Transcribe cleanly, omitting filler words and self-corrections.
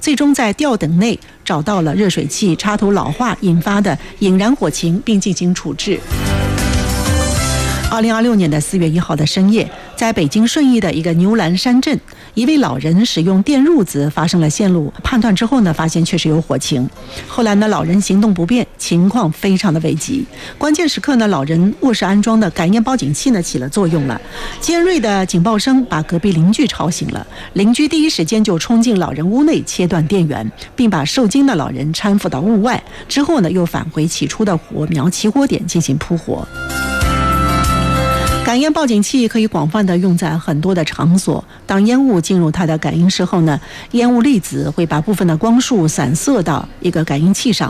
最终在吊等内找到了热水器插头老化引发的引燃火情，并进行处置。2026年4月1号的深夜，在北京顺义的一个牛栏山镇，一位老人使用电褥子发生了线路判断之后呢，发现确实有火情。后来呢，老人行动不便，情况非常的危急。关键时刻呢，老人卧室安装的感应报警器呢起了作用了，尖锐的警报声把隔壁邻居吵醒了。邻居第一时间就冲进老人屋内切断电源，并把受惊的老人搀扶到屋外。之后呢，又返回起初的火苗起火点进行扑火。感应报警器可以广泛的用在很多的场所。当烟雾进入它的感应室后呢，烟雾粒子会把部分的光束散射到一个感应器上，